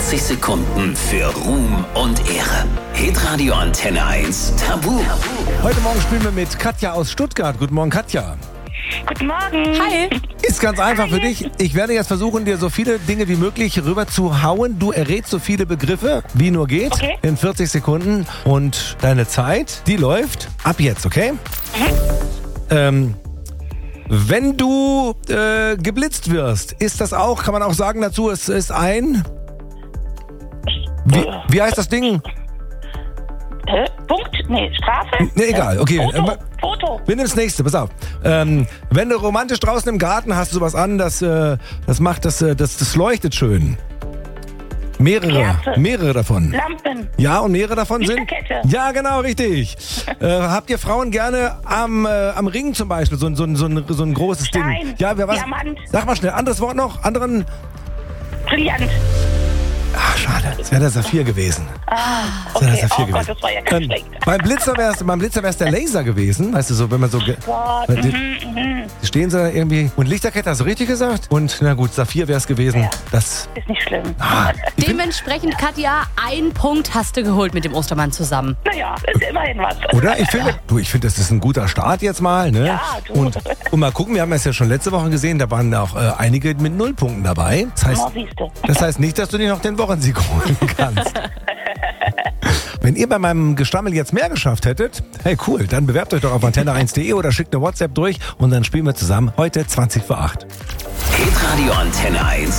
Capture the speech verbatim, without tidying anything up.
vierzig Sekunden für Ruhm und Ehre. Hitradio Antenne eins Tabu. Heute Morgen spielen wir mit Katja aus Stuttgart. Guten Morgen, Katja. Guten Morgen. Hi. Ist ganz einfach für dich. Ich werde jetzt versuchen, dir so viele Dinge wie möglich rüber zu hauen. Du errätst so viele Begriffe, wie nur geht, Okay. in vierzig Sekunden. Und deine Zeit, die läuft ab jetzt, okay? Mhm. Ähm, wenn du äh, geblitzt wirst, ist das auch, kann man auch sagen dazu, es ist ein... Wie, wie heißt das Ding? Äh, Punkt? Nee, Strafe? Nee, egal, okay. Foto. Äh, Foto. Wir nehmen das nächste, pass auf. Ähm, wenn du romantisch draußen im Garten hast, sowas an, das, äh, das macht das, äh, das, das leuchtet schön. Mehrere, Kerze. mehrere davon. Lampen. Ja, und mehrere davon sind? Lichterkette. Ja, genau, richtig. äh, habt ihr Frauen gerne am, äh, am Ring zum Beispiel, so, ein- so, ein- so, ein- so ein großes Stein. Ding? Ja, wer was? Diamant. Sag mal schnell, anderes Wort noch? Anderen? Brillant. Ach, schade, das wäre der Saphir gewesen. Ah, Das wäre okay. der Saphir Oh Gott, gewesen. das war ja ganz Ähm, schlecht. beim Blitzer wäre es beim Blitzer wär's der Laser gewesen, weißt du, so, wenn man so... ge- Gott, weil die- mhm, mhm. Stehen sie da irgendwie. Und Lichterkette, hast du richtig gesagt? Und na gut, Saphir wäre es gewesen. Ja. Das. Ist nicht schlimm. Ah, ich find, Dementsprechend, Katja, ein Punkt hast du geholt mit dem Ostermann zusammen. Naja, ist immerhin was. oder? Ich finde, du, ich finde, das ist ein guter Start jetzt mal. Ne? Ja, du. Und, und mal gucken, wir haben es ja schon letzte Woche gesehen, da waren auch äh, einige mit Nullpunkten dabei. Das heißt, Oh, siehste. das heißt nicht, dass du dir noch den Wochensieg holen kannst. Wenn ihr bei meinem Gestammel jetzt mehr geschafft hättet, hey cool, dann bewerbt euch doch auf antenne eins punkt de oder schickt eine WhatsApp durch und dann spielen wir zusammen heute zwanzig vor acht. Hitradio Antenne eins